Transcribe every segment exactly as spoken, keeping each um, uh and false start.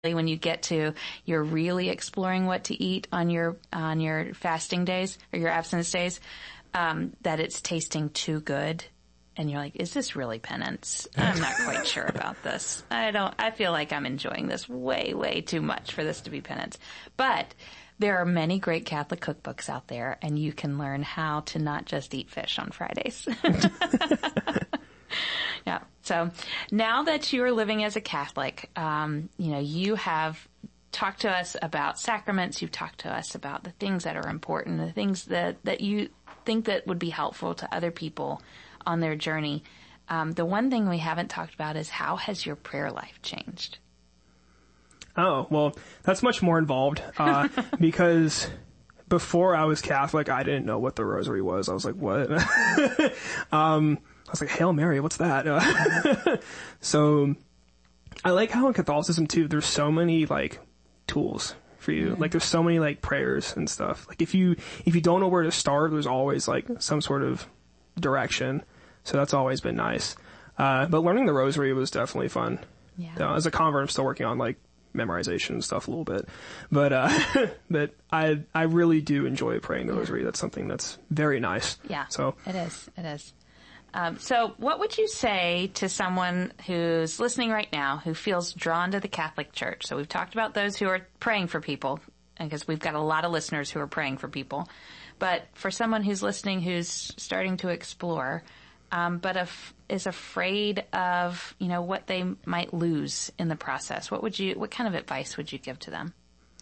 when you get to, you're really exploring what to eat on your, on your fasting days or your abstinence days, um, that it's tasting too good. And you're like, is this really penance? I'm not quite sure about this. I don't, I feel like I'm enjoying this way, way too much for this to be penance. But there are many great Catholic cookbooks out there, and you can learn how to not just eat fish on Fridays. Yeah. So now that you're living as a Catholic, um, you know, you have talked to us about sacraments. You've talked to us about the things that are important, the things that, that you think that would be helpful to other people on their journey. Um, the one thing we haven't talked about is, how has your prayer life changed? Oh, well, that's much more involved, uh, because before I was Catholic, I didn't know what the rosary was. I was like, what? um, I was like, Hail Mary, what's that? Uh, so I like how in Catholicism too, there's so many like tools for you. Mm-hmm. Like there's so many like prayers and stuff. Like if you, if you don't know where to start, there's always like some sort of direction. So that's always been nice. Uh, but learning the rosary was definitely fun. Yeah. Uh, as a convert, I'm still working on like memorization and stuff a little bit. But, uh, but I, I really do enjoy praying the rosary. That's something that's very nice. Yeah. So it is. It is. Um, so what would you say to someone who's listening right now who feels drawn to the Catholic Church? So we've talked about those who are praying for people, because we've got a lot of listeners who are praying for people. But for someone who's listening who's starting to explore, um, but af- is afraid of, you know, what they might lose in the process, what would you, what kind of advice would you give to them?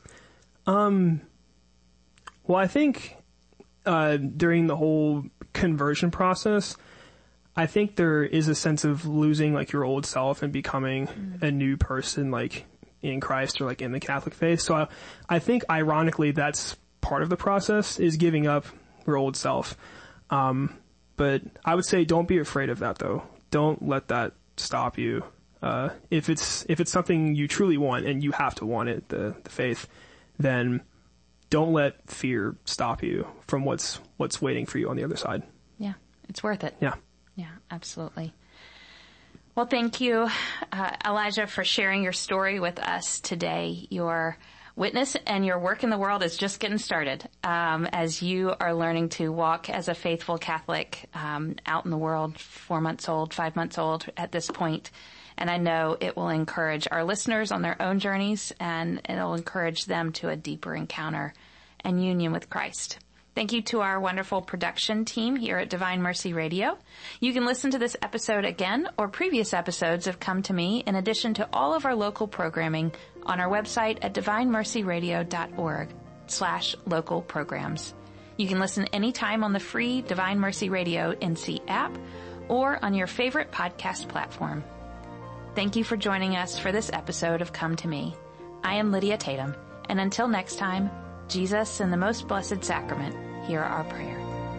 Um, well, I think uh, during the whole conversion process, I think there is a sense of losing like your old self and becoming mm. a new person, like in Christ or like in the Catholic faith. So I, I think ironically that's part of the process, is giving up your old self. Um, but I would say don't be afraid of that though. Don't let that stop you. Uh, if it's, if it's something you truly want and you have to want it, the, the faith, then don't let fear stop you from what's, what's waiting for you on the other side. Yeah. It's worth it. Yeah. Yeah, absolutely. Well, thank you, uh, Elijah, for sharing your story with us today. Your witness and your work in the world is just getting started, um, as you are learning to walk as a faithful Catholic um, out in the world, four months old, five months old at this point. And I know it will encourage our listeners on their own journeys, and it'll encourage them to a deeper encounter and union with Christ. Thank you to our wonderful production team here at Divine Mercy Radio. You can listen to this episode again or previous episodes of Come to Me, in addition to all of our local programming, on our website at divinemercyradio.org slash local programs. You can listen anytime on the free Divine Mercy Radio N C app or on your favorite podcast platform. Thank you for joining us for this episode of Come to Me. I am Lydia Tatum, and until next time, Jesus and the Most Blessed Sacrament, hear our prayer.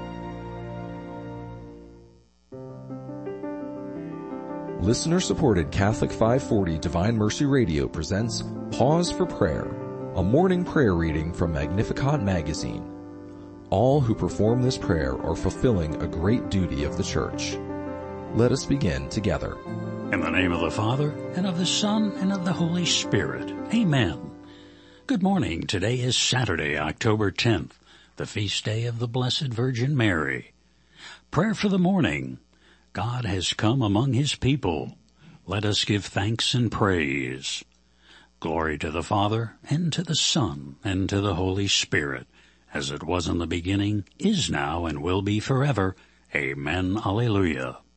Listener-supported Catholic five forty Divine Mercy Radio presents Pause for Prayer, a morning prayer reading from Magnificat magazine. All who perform this prayer are fulfilling a great duty of the Church. Let us begin together. In the name of the Father, and of the Son, and of the Holy Spirit. Amen. Good morning. Today is Saturday, October tenth, the feast day of the Blessed Virgin Mary. Prayer for the morning. God has come among his people. Let us give thanks and praise. Glory to the Father, and to the Son, and to the Holy Spirit, as it was in the beginning, is now, and will be forever. Amen. Alleluia.